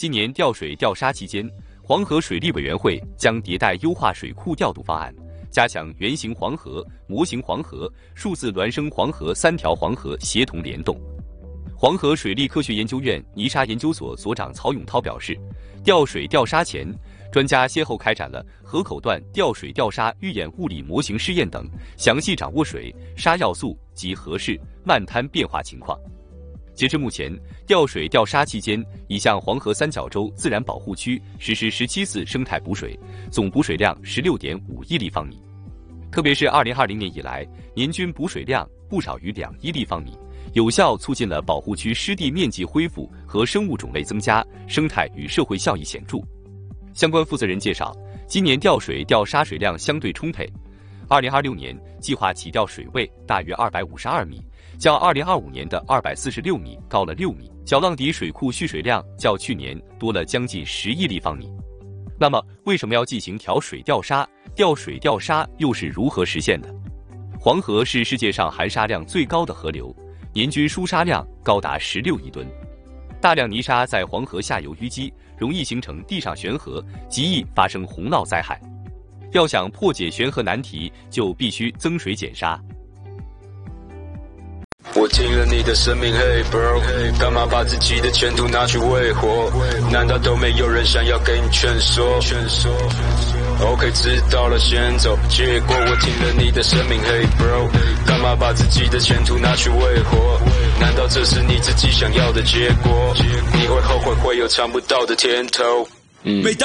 今年调水调沙期间，黄河水利委员会将迭代优化水库调度方案，加强原型黄河、模型黄河、数字孪生黄河3条黄河协同联动。黄河水利科学研究院泥沙研究所所长曹永涛表示，调水调沙前，专家先后开展了河口段调水调沙预演物理模型试验等，详细掌握水、沙要素及河势、漫滩变化情况。截至目前，调水调沙期间已向黄河三角洲自然保护区实施17次生态补水，总补水量16.5亿立方米。特别是2020年以来，年均补水量不少于2亿立方米，有效促进了保护区湿地面积恢复和生物种类增加，生态与社会效益显著。相关负责人介绍，今年调水调沙水量相对充沛，2026年计划起调水位大约252米，较2025年的246米高了6米。小浪底水库蓄水量较去年多了将近10亿立方米。那么，为什么要进行调水调沙？调水调沙又是如何实现的？黄河是世界上含沙量最高的河流，年均输沙量高达16亿吨。大量泥沙在黄河下游淤积，容易形成地上悬河，极易发生洪涝灾害。要想破解悬河难题，就必须增水减沙。 我听了你的生命 ，Hey bro， 干嘛把自己的前途拿去挥霍？难道都没有人想要给你劝说？OK， 知道了，先走。结果我听了你的生命 ，Hey bro， 干嘛把自己的前途拿去挥霍？难道这是你自己想要的结果？你会后悔，会有尝不到的甜头。每当